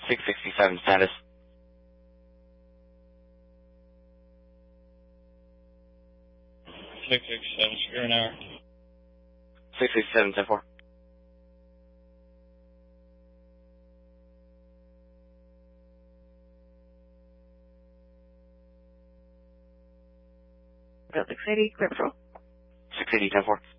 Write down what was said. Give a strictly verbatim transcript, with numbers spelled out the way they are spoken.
six sixty-seven status. six sixty-seven, secure an hour. six sixty-seven, ten four. six eighty, clear patrol. six eighty, ten four.